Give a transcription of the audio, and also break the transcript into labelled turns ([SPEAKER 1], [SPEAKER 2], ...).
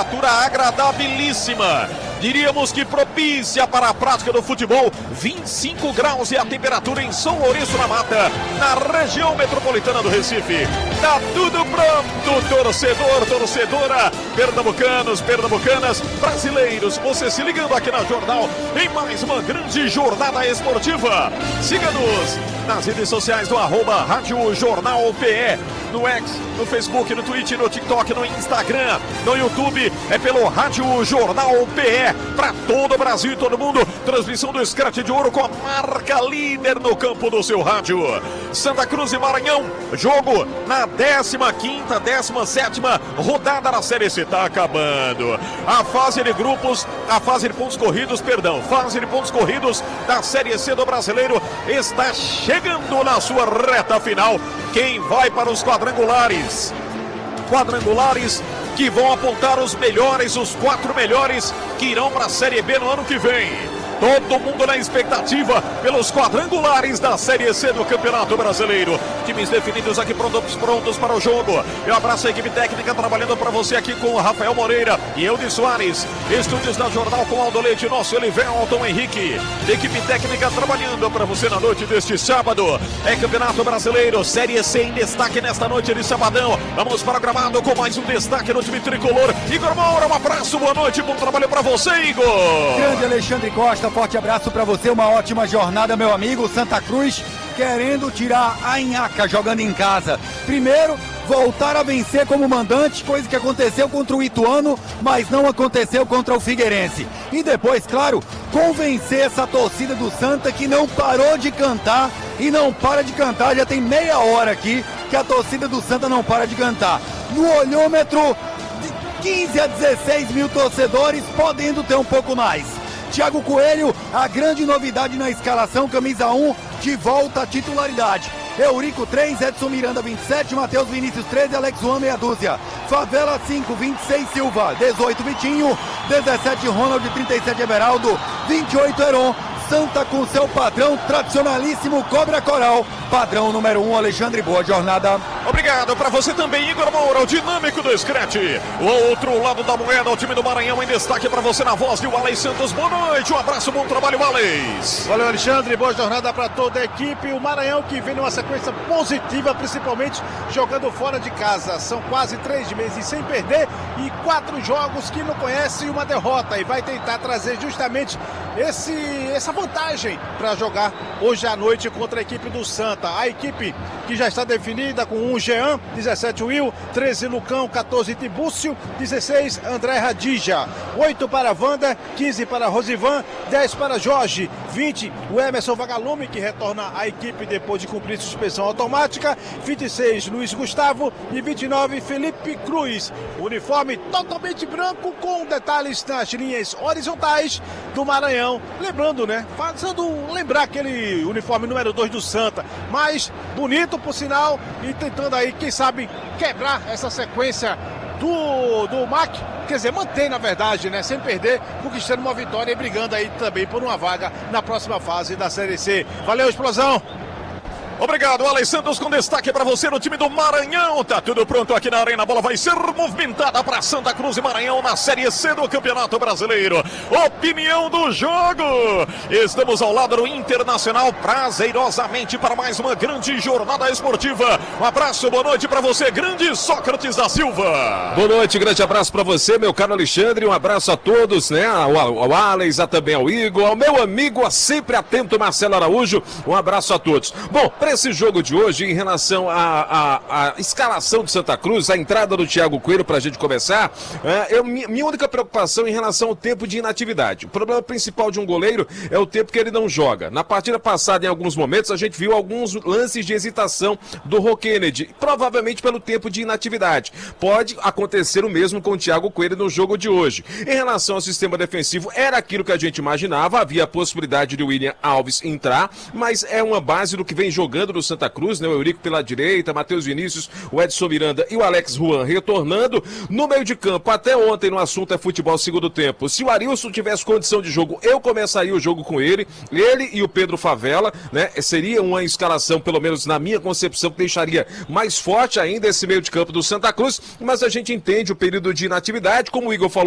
[SPEAKER 1] temperatura agradabilíssima. Diríamos que propícia para a prática do futebol. 25 graus é a temperatura em São Lourenço na Mata, na região metropolitana do Recife. Tá tudo pronto, torcedor, torcedora, pernambucanos, pernambucanas, brasileiros. Você se ligando aqui na Jornal em mais uma grande jornada esportiva. Siga-nos nas redes sociais do @Rádio Jornal PE, no X, no Facebook, no Twitch, no TikTok, no Instagram, no YouTube, é pelo Rádio Jornal PE, para todo o Brasil e todo mundo. Transmissão do Scratch de Ouro com a marca líder no campo do seu rádio. Santa Cruz e Maranhão, jogo na 15ª, 17ª rodada da Série C, tá acabando. A fase de grupos, a fase de pontos corridos, fase de pontos corridos da Série C do Brasileiro está chegando na sua reta final. Quem vai para os quadrangulares? Quadrangulares que vão apontar os melhores, os 4 melhores que irão para a Série B no ano que vem. Todo mundo na expectativa pelos quadrangulares da Série C do Campeonato Brasileiro. Times definidos aqui prontos para o jogo. Eu abraço a equipe técnica trabalhando para você aqui com o Rafael Moreira e Eudes Soares. Estúdios da Jornal com Aldo Leite, nosso Elivelton Henrique. Equipe técnica trabalhando para você na noite deste sábado. É Campeonato Brasileiro, Série C em destaque nesta noite de sabadão. Vamos para o gramado com mais um destaque no time tricolor. Igor Moura, um abraço, boa noite, bom trabalho para você, Igor.
[SPEAKER 2] Grande Alexandre Costa, forte abraço para você, uma ótima jornada, meu amigo. Santa Cruz querendo tirar a nhaca jogando em casa. Primeiro, voltar a vencer como mandante, coisa que aconteceu contra o Ituano, mas não aconteceu contra o Figueirense. E depois, claro, convencer essa torcida do Santa que não parou de cantar e não para de cantar. Já tem meia hora aqui que a torcida do Santa não para de cantar. No olhômetro, de 15 a 16 mil torcedores, podendo ter um pouco mais. Thiago Coelho, a grande novidade na escalação, camisa 1, de volta à titularidade. Eurico 3, Edson Miranda 27, Matheus Vinícius 13, Alex Juan meia dúzia. Favela 5, 26 Silva, 18 Vitinho, 17 Ronald, 37 Everaldo, 28 Heron. Santa com seu padrão tradicionalíssimo Cobra Coral. Padrão número 1, Alexandre, boa jornada.
[SPEAKER 1] Obrigado para você também, Igor Moura, o dinâmico do Scratch. O outro lado da moeda, o time do Maranhão em destaque para você na voz de Wallace Santos. Boa noite, um abraço, bom trabalho, Wallace.
[SPEAKER 3] Valeu, Alexandre, boa jornada para toda a equipe. O Maranhão que vem numa sequência positiva, principalmente jogando fora de casa. São quase 3 meses sem perder e 4 jogos que não conhece uma derrota. E vai tentar trazer justamente essa vantagem para jogar hoje à noite contra a equipe do Santa. A equipe que já está definida com 1 Jean, 17 Will, 13 Lucão, 14 Tibúcio, 16 André Radija, 8 para Wanda, 15 para Rosivan, 10 para Jorge, 20 o Emerson Vagalume, que retorna à equipe depois de cumprir suspensão automática, 26 Luiz Gustavo e 29 Felipe Cruz. Uniforme totalmente branco com detalhes nas linhas horizontais do Maranhão. Lembrando, né? Fazendo lembrar aquele uniforme número 2 do Santa, mas bonito por sinal, e tentando aí, quem sabe, quebrar essa sequência do MAC, quer dizer, mantém na verdade, né, sem perder, conquistando uma vitória e brigando aí também por uma vaga na próxima fase da Série C. Valeu, Explosão!
[SPEAKER 1] Obrigado, Alex Santos, com destaque para você no time do Maranhão. Tá tudo pronto aqui na Arena. A bola vai ser movimentada para Santa Cruz e Maranhão na Série C do Campeonato Brasileiro. Opinião do jogo. Estamos ao lado do Internacional, prazerosamente para mais uma grande jornada esportiva. Um abraço, boa noite para você, grande Sócrates da Silva.
[SPEAKER 4] Boa noite, grande abraço para você, meu caro Alexandre. Um abraço a todos, né? Ao Alex, também ao Igor, ao meu amigo, sempre atento, Marcelo Araújo. Um abraço a todos. Bom, para esse jogo de hoje, em relação à escalação de Santa Cruz, a entrada do Thiago Coelho, para a gente começar, minha única preocupação em relação ao tempo de inatividade. O problema principal de um goleiro é o tempo que ele não joga. Na partida passada, em alguns momentos, a gente viu alguns lances de hesitação do Rô Kennedy, provavelmente pelo tempo de inatividade. Pode acontecer o mesmo com o Thiago Coelho no jogo de hoje. Em relação ao sistema defensivo, era aquilo que a gente imaginava, havia a possibilidade de William Alves entrar, mas é uma base do que vem jogando jogando no Santa Cruz, né? O Eurico pela direita, Matheus Vinícius, o Edson Miranda e o Alex Juan retornando. No meio de campo, até ontem no assunto é futebol segundo tempo. Se o Arilson tivesse condição de jogo, eu começaria o jogo com ele e o Pedro Favela, né? Seria uma escalação, pelo menos na minha concepção, que deixaria mais forte ainda esse meio de campo do Santa Cruz, mas a gente entende o período de inatividade, como o Igor falou,